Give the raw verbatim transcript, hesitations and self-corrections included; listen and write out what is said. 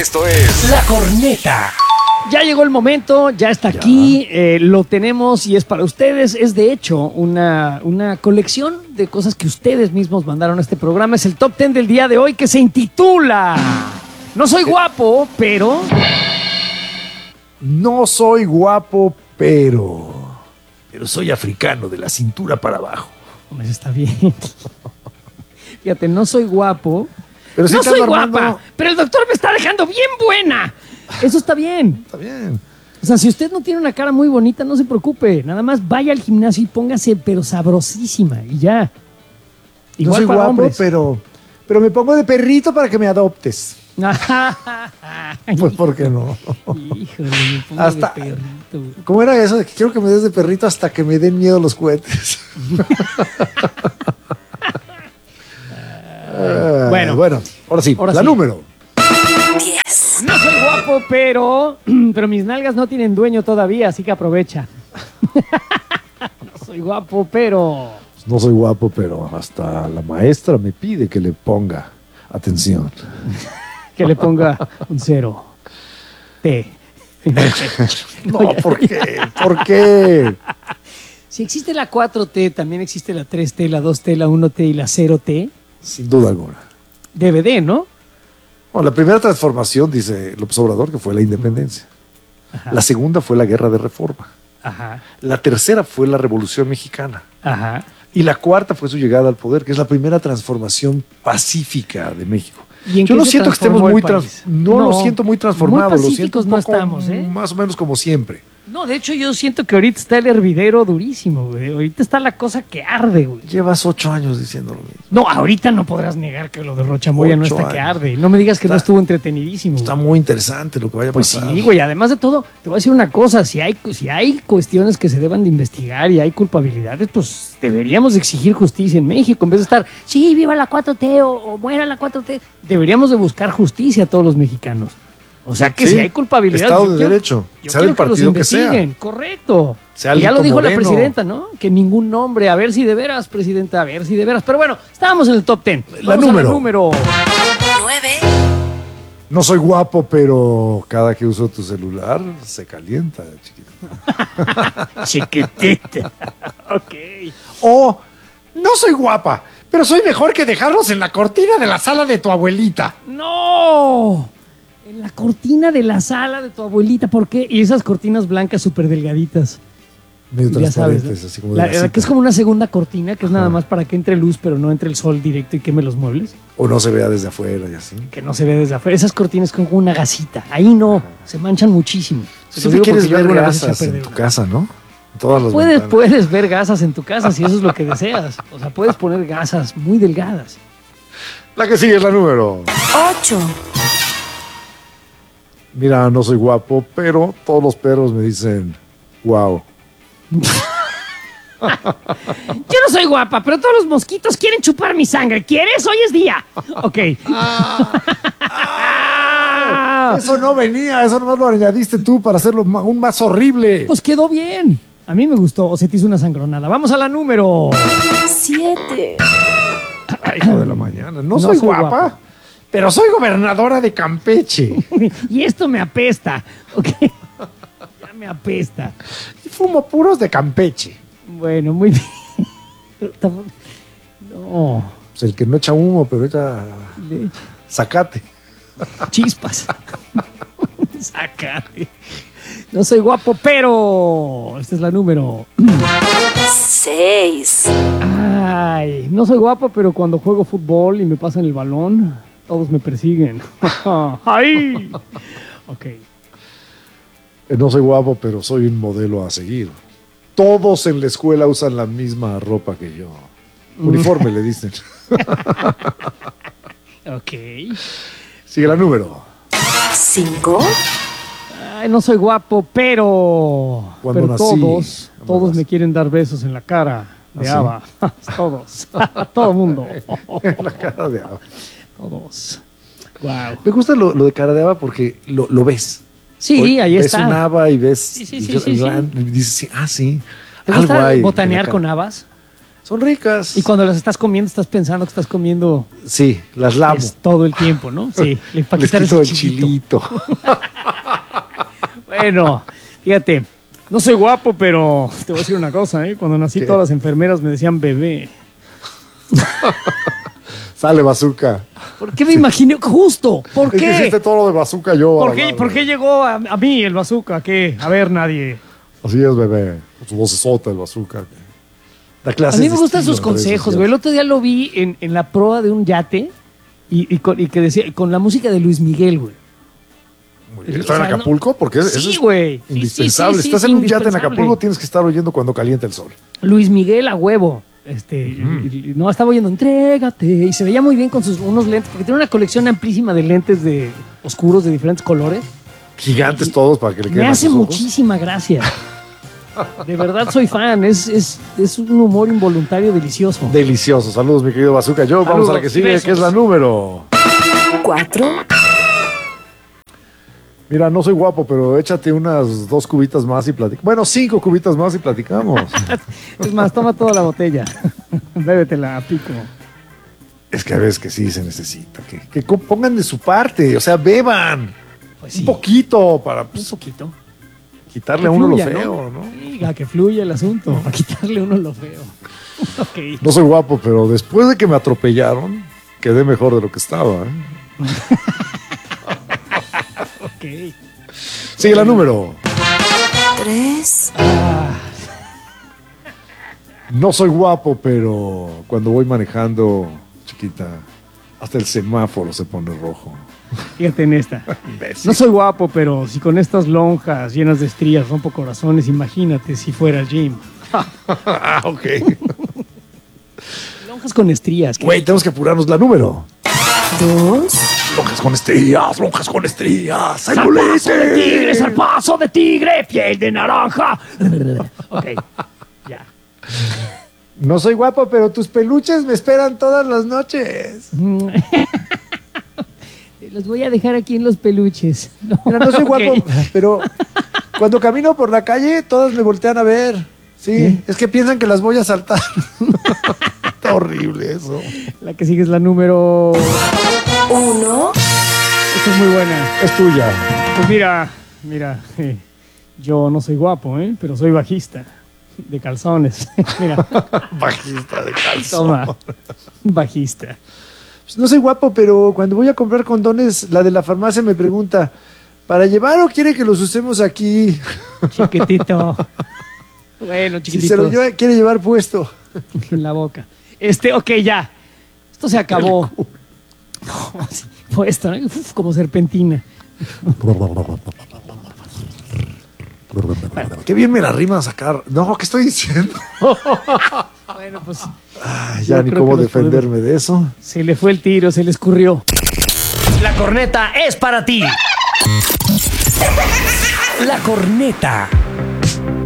Esto es La Corneta. Ya llegó el momento, ya está Ya. aquí, eh, lo tenemos y es para ustedes. Es de hecho una, una colección de cosas que ustedes mismos mandaron a este programa. Es el top ten del día de hoy que se intitula No soy guapo, pero... No soy guapo, pero... Pero soy africano de la cintura para abajo. Hombre, está bien. Fíjate, no soy guapo. Pero sí no te soy ando guapa, armando- pero el doctor me está dejando bien buena. Eso está bien. Está bien. O sea, si usted no tiene una cara muy bonita, no se preocupe. Nada más vaya al gimnasio y póngase, pero sabrosísima. Y ya. No Igual soy para guapo, hombres. pero, pero me pongo de perrito para que me adoptes. Pues, ¿por qué no? Híjole, me pongo Hasta- de perrito. ¿Cómo era eso de que quiero que me des de perrito hasta que me den miedo los cohetes? Ah, Bueno. bueno, ahora sí, Ahora la sí. número. No soy guapo, pero, pero mis nalgas no tienen dueño todavía, así que aprovecha. No soy guapo, pero... No soy guapo, pero hasta la maestra me pide que le ponga atención. Que le ponga un cero. T. No, ¿por qué? ¿Por qué? Si existe la cuatro T, también existe la tres T, la dos T, la uno T y la cero T. Sin duda alguna. D V D, ¿no? Bueno, la primera transformación, dice López Obrador, que fue la independencia. Ajá. La segunda fue la guerra de reforma. Ajá. La tercera fue la revolución mexicana. Ajá. Y la cuarta fue su llegada al poder, que es la primera transformación pacífica de México. ¿Y en Yo qué no se siento que estemos transformó muy el trans- país? no, lo siento muy transformado, muy lo siento pacíficos un no poco, estamos, ¿eh? más o menos como siempre. No, de hecho yo siento que ahorita está el hervidero durísimo, güey. Ahorita está la cosa que arde, güey. Llevas ocho años diciendo lo mismo. No, ahorita no podrás negar que lo de Rocha Moya no Ocho está que años. arde. No me digas que no Está- estuvo entretenidísimo. Está güey. muy interesante lo que vaya a Pues pasar. sí, güey. Además de todo, te voy a decir una cosa. Si hay, si hay cuestiones que se deban de investigar y hay culpabilidades, pues deberíamos de exigir justicia en México. En vez de estar, sí, viva la cuatro T o, o muera la cuatro T. Deberíamos de buscar justicia a todos los mexicanos. O sea que Sí, si hay culpabilidad... Estado yo de quiero- Derecho, yo sea del quiero que los partido que sea. investiguen, correcto. Sea Y ya lo Alito dijo la Moreno. presidenta, ¿no? Que ningún nombre, a ver si de veras, presidenta, a ver si de veras. Pero bueno, estábamos en el top ten. La Vamos a número. número. No soy guapo, pero cada que uso tu celular se calienta, chiquito. Chiquitita. Ok. O no soy guapa, pero soy mejor que dejarlos en la cortina de la sala de tu abuelita. ¡No! En la cortina de la sala de tu abuelita, ¿por qué? Y esas cortinas blancas súper delgaditas. Medio Ya sabes, transparentes, ¿no? así como de La- la la cita. que es como una segunda cortina, que es nada Ajá. más para que entre luz, pero no entre el sol directo y queme los muebles. O no se vea desde afuera y así. Que no se ve desde afuera. Esas cortinas con una gasita. Ahí no, se manchan muchísimo. Se Tú lo te digo quieres porque yo ver alguna vez eché a gasas en perder tu una. casa, ¿no? En todas las Puedes, ventanas. puedes ver gasas en tu casa si eso es lo que deseas. O sea, puedes poner gasas muy delgadas. La que sigue es la número. ocho. Mira, no soy guapo, pero todos los perros me dicen, wow. Yo no soy guapa, pero todos los mosquitos quieren chupar mi sangre. ¿Quieres? Hoy es día. Ok. Eso no venía, eso nomás lo añadiste tú para hacerlo ma- aún más horrible. Pues quedó bien. A mí me gustó. O se te hizo una sangronada. Vamos a la número. siete. Ay, hijo de la mañana. No, No soy, soy guapa, guapa. pero soy gobernadora de Campeche. Y esto me apesta. Ok. Ya me apesta. Y fumo puros de Campeche. Bueno, muy bien. No. Pues el que no echa humo, pero echa Le- zacate. Chispas. Sácate. No soy guapo, pero. Esta es la número. seis. Ay, no soy guapo, pero cuando juego fútbol y me pasan el balón, todos me persiguen. ¡Ay! Ok. Eh, No soy guapo, pero soy un modelo a seguir. Todos en la escuela usan la misma ropa que yo. Uniforme le dicen. Ok. Sigue la número. cinco. Ay, no soy guapo, pero. Cuando pero nací, todos, todos amabas. me quieren dar besos en la cara de ¿Ah, sí? Ava. Todos. Todo el mundo. La cara de Ava. Todos. Wow. Me gusta lo, lo de cara de Ava porque lo, lo ves. Sí, Hoy ahí ves está. un haba y ves. Sí, sí, y sí, yo- sí, sí. y dices, sí, ah, sí. ¿Te Algo gusta hay en botanear la con cara. habas? Son ricas. Y cuando las estás comiendo, estás pensando que estás comiendo Sí, las lavo. es todo el tiempo, ¿no? Sí, le para Les quitar quito ese el chilito. chilito. Bueno, fíjate, no soy guapo, pero te voy a decir una cosa, ¿eh? Cuando nací ¿Qué? todas las enfermeras me decían bebé. Sale bazooka. ¿Por qué me imaginé? Justo, ¿por Es que hiciste qué? todo lo de bazooka yo. ¿Por a qué, la- ¿Por qué llegó a, a mí el bazooka? ¿Qué? A ver, nadie. Así es, bebé. Con su vocesota, el bazooka. Da A clases mí me de gustan estilo sus en redes consejos, güey. El sociales. otro día lo vi en, en la proa de un yate y, y con, y que decía, con la música de Luis Miguel, güey. Muy bien. O ¿Está en sea, no- Acapulco? Porque eso Sí, es güey. Sí, sí, indispensable. sí, sí, Estás sí, en un yate en indispensable. Acapulco, tienes que estar oyendo cuando calienta el sol. Luis Miguel a huevo. Este, y- y- no, estaba oyendo Entrégate. Y se veía muy bien con sus unos lentes, porque tiene una colección amplísima de lentes de oscuros de diferentes colores. Gigantes todos para que le queden Me a hace sus ojos. muchísima gracia. De verdad soy fan. Es, es, es un humor involuntario delicioso. Delicioso. Saludos, mi querido Bazooka. Yo, vamos Saludos, a la que sigue, besos. que es la número. cuatro, Mira, no soy guapo, pero échate unas dos cubitas más y platicamos. Bueno, cinco cubitas más y platicamos. Es más, toma toda la botella. Bébetela a pico. Es que a veces que sí se necesita. Que, que co- pongan de su parte. O sea, beban. Pues sí, Un poquito para un pues, poquito. quitarle Que a uno fluya, lo feo, ¿no? Diga, que fluya el asunto, para quitarle uno lo feo. Ok. No soy guapo, pero después de que me atropellaron, quedé mejor de lo que estaba. ¿eh? Ok. Sigue la número. tres, No soy guapo, pero cuando voy manejando, chiquita, hasta el semáforo se pone rojo. Fíjate en esta. Imbécil. No soy guapo, pero si con estas lonjas llenas de estrías rompo corazones, imagínate si fuera Jim. Ah, ok. Lonjas con estrías. ¿qué? Güey, tenemos que apurarnos la número. dos, Lonjas con estrías, lonjas con estrías. ¡Zarpazo de tigre, zarpazo de tigre, piel de naranja! Ok, ya. No soy guapo, pero tus peluches me esperan todas las noches. Los voy a dejar aquí en los peluches. No, Mira, no soy ok. guapo, pero cuando camino por la calle, todas me voltean a ver. Sí, es que piensan que las voy a saltar. Está horrible eso. La que sigue es la número... uno, Esta es muy buena. Es tuya. Pues mira, mira, eh, yo no soy guapo, ¿eh? Pero soy bajista de calzones. Mira, Bajista de calzón. toma, bajista. Pues no soy guapo, pero cuando voy a comprar condones, la de la farmacia me pregunta, ¿para llevar o quiere que los usemos aquí? Chiquitito. Bueno, Si se lo chiquitito. lleva- quiere llevar puesto. En la boca. Este, ok, ya. Esto se acabó. No, así, puesto, ¿no? Uf, como serpentina. Qué bien me la rima a sacar. No, ¿qué estoy diciendo? Bueno, pues Ay, Yo ya ni creo cómo que nos defenderme de eso. se le fue el tiro, se le escurrió. La corneta es para ti. La corneta.